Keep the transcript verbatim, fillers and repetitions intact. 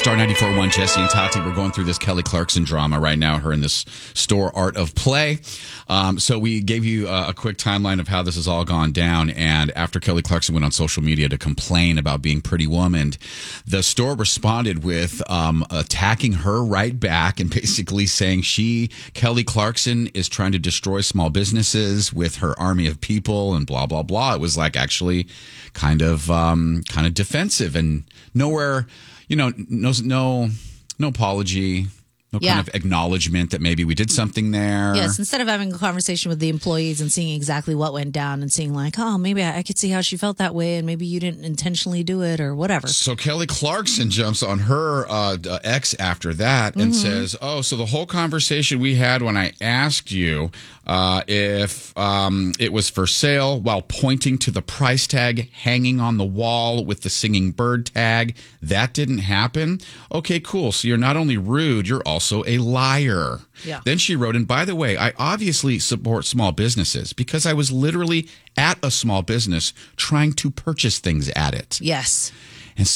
Star ninety-four point one, Jesse and Tati. We're going through this Kelly Clarkson drama right now, her in this store, Art of Play. Um, so we gave you a, a quick timeline of how this has all gone down. And after Kelly Clarkson went on social media to complain about being Pretty Woman, the store responded with um, attacking her right back and basically saying she, Kelly Clarkson, is trying to destroy small businesses with her army of people and blah, blah, blah. It was like actually kind of um, kind of defensive and nowhere... You know, no, no, no apology, no yeah. kind of acknowledgement that maybe we did something there. Yes, instead of having a conversation with the employees and seeing exactly what went down and seeing like, oh, maybe I, I could see how she felt that way and maybe you didn't intentionally do it or whatever. So Kelly Clarkson jumps on her uh, ex after that and mm-hmm. says, oh, so the whole conversation we had when I asked you uh, if um, it was for sale while pointing to the price tag hanging on the wall with the singing bird tag, that didn't happen. Okay, cool. So you're not only rude, you're also a liar. Yeah. Then she wrote, and by the way, I obviously support small businesses because I was literally at a small business trying to purchase things at it. Yes.